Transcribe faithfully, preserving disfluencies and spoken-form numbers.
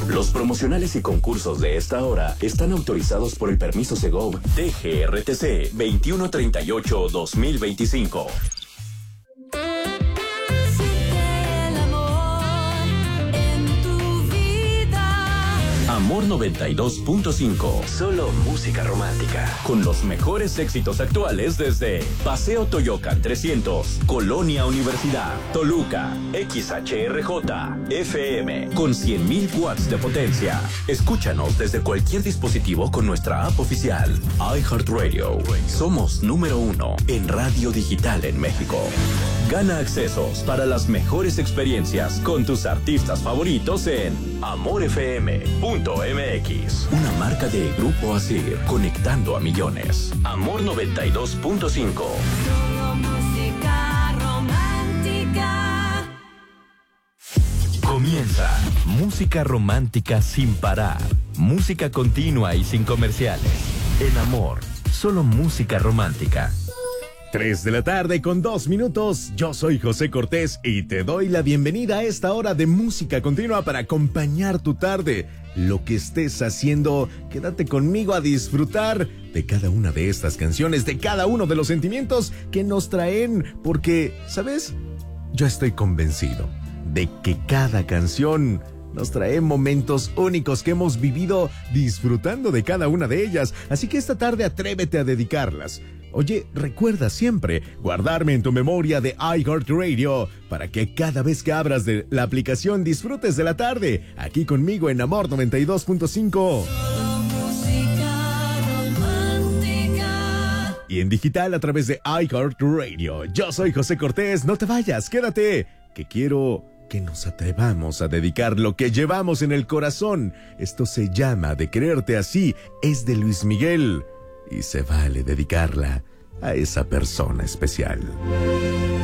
Los promocionales y concursos de esta hora están autorizados por el permiso Segov T G R T C veintiuno treinta y ocho guión dos mil veinticinco. Amor noventa y dos punto cinco. Solo música romántica. Con los mejores éxitos actuales desde Paseo Toyocan trescientos, Colonia Universidad, Toluca, X H R J, F M, con cien mil watts de potencia. Escúchanos desde cualquier dispositivo con nuestra app oficial. iHeartRadio. Somos número uno en radio digital en México. Gana accesos para las mejores experiencias con tus artistas favoritos en amor f m punto m x. Una marca de Grupo Asir, conectando a millones. Amor noventa y dos punto cinco. Solo música romántica. Comienza Música Romántica sin parar. Música continua y sin comerciales. En Amor, solo música romántica. Tres de la tarde con dos minutos. Yo soy José Cortés y te doy la bienvenida a esta hora de música continua para acompañar tu tarde. Lo que estés haciendo, quédate conmigo a disfrutar de cada una de estas canciones, de cada uno de los sentimientos que nos traen, porque, ¿sabes? Yo estoy convencido de que cada canción nos trae momentos únicos que hemos vivido disfrutando de cada una de ellas. Así que esta tarde atrévete a dedicarlas. Oye, recuerda siempre guardarme en tu memoria de iHeartRadio para que cada vez que abras de la aplicación disfrutes de la tarde, aquí conmigo en Amor noventa y dos punto cinco. Y en digital a través de iHeartRadio. Yo soy José Cortés, no te vayas, quédate, que quiero que nos atrevamos a dedicar lo que llevamos en el corazón. Esto se llama De Quererte Así, es de Luis Miguel. Y se vale dedicarla a esa persona especial.